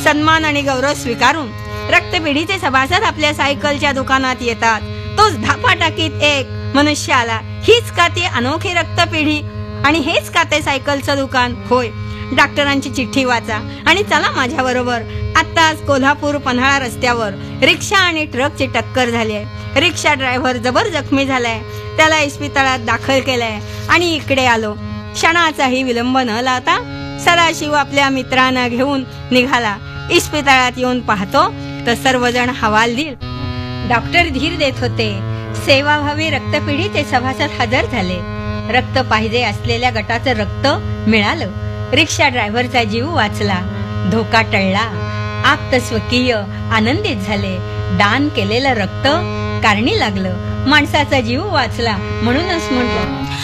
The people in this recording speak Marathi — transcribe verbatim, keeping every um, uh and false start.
सन्मान आणि गौरव स्वीकारून रक्तपेढीचे सभासद आपल्या सायकलच्या दुकानात येतात. तोच धापा टाकीत एक मनुष्य आला. हीच का ती अनोखी रक्तपेढी आणि हेच का ते सायकलचं दुकान? होय. डॉक्टरांची चिठ्ठी वाचा आणि चला माझ्या बरोबर. आत्ताच कोल्हापूर पन्हाळा रस्त्यावर रिक्षा आणि ट्रकची टक्कर झाली आहे. रिक्षा ड्रायव्हर जबर जखमी झालाय. त्याला इस्पितळात दाखल केलंय आणि इकडे आलो. क्षणाचाही विलंब न लावता सदाशिव आपल्या मित्रांना घेऊन निघाला. इस्पितळात येऊन पाहतो तर सर्वजण हवालदिल. डॉक्टर धीर देत होते. सेवाभावी रक्तपेढीचे सभासद हजर झाले. रक्त पाहिजे असलेल्या गटाचं रक्त मिळालं. रिक्षा ड्रायव्हरचा जीव वाचला. धोका टळला. आप्त स्वकीय आनंदित झाले. दान केलेलं रक्त कारणी लागलं. माणसाचा जीव वाचला. म्हणूनच म्हटलं